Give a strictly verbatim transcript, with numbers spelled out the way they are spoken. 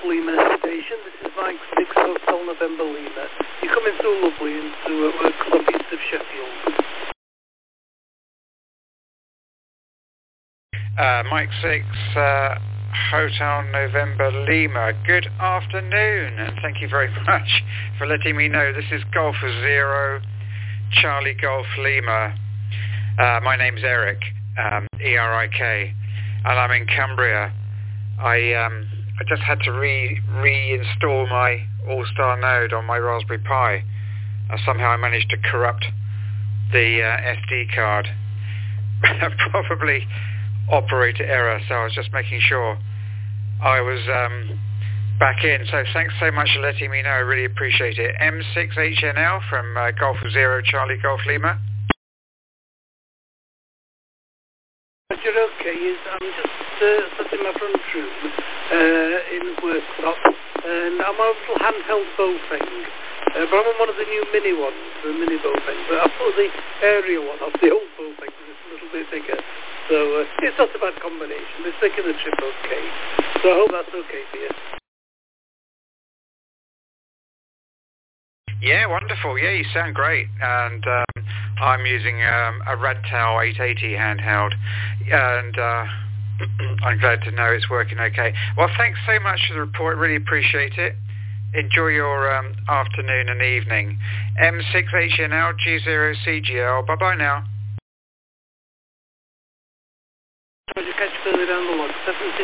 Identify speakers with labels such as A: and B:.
A: Lima station. This is Mike six Hotel November Lima. You come in so lovely into uh, Club East of Sheffield.
B: Uh, Mike six uh, Hotel November Lima. Good afternoon, and thank you very much for letting me know. This is Golf Zero Charlie Golf Lima. Uh, my name's Eric, um, E R I K, and I'm in Cumbria. I um, I just had to re reinstall my All-Star node on my Raspberry Pi. Uh, somehow I managed to corrupt the uh, S D card. Probably operator error, so I was just making sure I was um, back in. So thanks so much for letting me know. I really appreciate it. M six H N L from uh, Golf Zero Charlie Golf Lima.
A: What you're okay is I'm just uh, sat in my front room uh, in the workshop, and I'm on a little handheld Bowfeng, uh, but I'm on one of the new mini ones, the mini Bowfeng, but I put the area one off the old Bowfeng because it's a little bit bigger, so uh, it's not a bad combination. It's making the trip okay, so I hope that's okay for you.
B: Yeah, wonderful. Yeah, you sound great. And um, I'm using um, a Radtel eight eighty handheld, and uh, I'm glad to know it's working okay. Well, thanks so much for the report. Really appreciate it. Enjoy your um, afternoon and evening. M six H N L G zero C G L. Bye-bye now.
A: Catch further down the log.